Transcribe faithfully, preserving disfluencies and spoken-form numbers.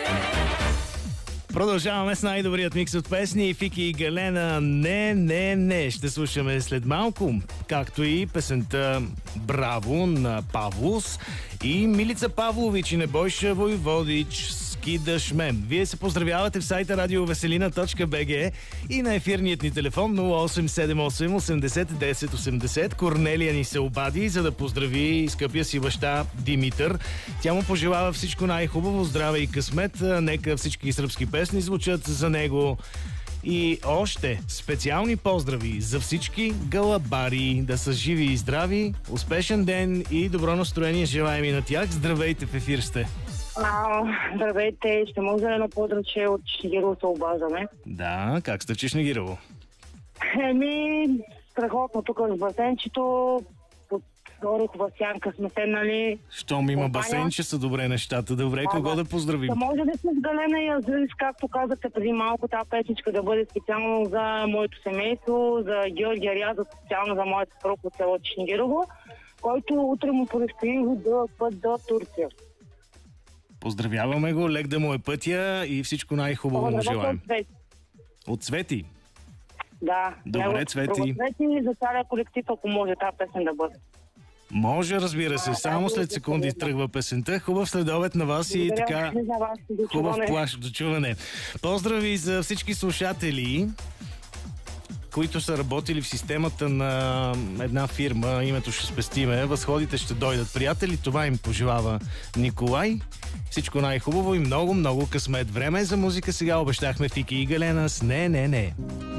Продължаваме с най-добрият микс от песни. Фики и Галена "Не, не, не" ще слушаме след малко, както и песента "Браво" на Павлус и Милица Павлович и Небойша Войводич "Скидаш ме". Вие се поздравявате в сайта радиовеселина точка би джи и на ефирният ни телефон нула осем седем осем осемдесет десет осемдесет. Корнелия ни се обади, за да поздрави скъпия си баща Димитър. Тя му пожелава всичко най-хубаво, здраве и късмет. Нека всички сръбски песни звучат за него. И още специални поздрави за всички галабари. Да са живи и здрави, успешен ден и добро настроение желаем и на тях. Здравейте, в ефир сте. А, здравейте, ще може да на подръче от Шнегирово се обаждаме. Да, как сте, Шнегирово? Еми, страхотно тук с басенчето, под орехова сянка сме седнали. Щом има басенче, са добре нещата. Добре, а, кого да, да поздравим? Да може да се с Галена и Азрис, както казахте преди малко, тази песничка да бъде специално за моето семейство, за Георгия Ряза, специално за моят съпруг от село Шнегирово, който утре му предстои да път до Турция. Поздравяваме го, лек да му е пътя и всичко най-хубаво му желаем. От Цвети. От Цвети? Да. Добре, Цвети. Цвети и за целия колектив, ако може тази песен да бъде. Може, разбира се. Само след секунди тръгва песента. Хубав следобед на вас и така хубав плаш до чуване. Поздрави за всички слушатели, които са работили в системата на една фирма. Името ще спестиме. Възходите ще дойдат, приятели. Това им пожелава Николай. Всичко най-хубаво и много, много късмет. Време за музика. Сега обещахме Фики и Галена с "Не, не, не".